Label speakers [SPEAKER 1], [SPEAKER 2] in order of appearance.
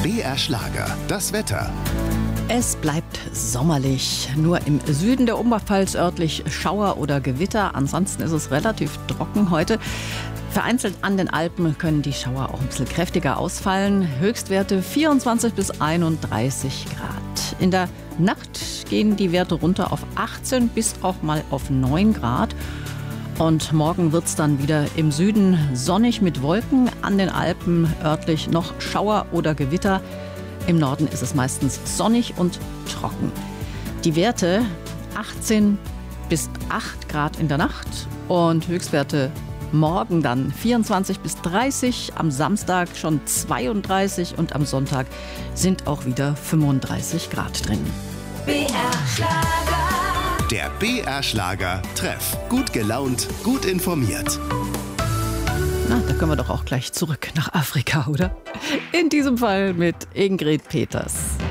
[SPEAKER 1] BR Schlager, das Wetter.
[SPEAKER 2] Es bleibt sommerlich. Nur im Süden der Oberpfalz örtlich Schauer oder Gewitter. Ansonsten ist es relativ trocken heute. Vereinzelt an den Alpen können die Schauer auch ein bisschen kräftiger ausfallen. Höchstwerte 24 bis 31 Grad. In der Nacht gehen die Werte runter auf 18 bis auch mal auf 9 Grad. Und morgen wird es dann wieder im Süden sonnig mit Wolken. An den Alpen örtlich noch Schauer oder Gewitter. Im Norden ist es meistens sonnig und trocken. Die Werte 18 bis 8 Grad in der Nacht und Höchstwerte morgen dann 24 bis 30, am Samstag schon 32 und am Sonntag sind auch wieder 35 Grad drin.
[SPEAKER 3] BR Schlager.
[SPEAKER 1] Der BR Schlager Treff. Gut gelaunt, gut informiert.
[SPEAKER 2] Na, da können wir doch auch gleich zurück nach Afrika, oder? In diesem Fall mit Ingrid Peters.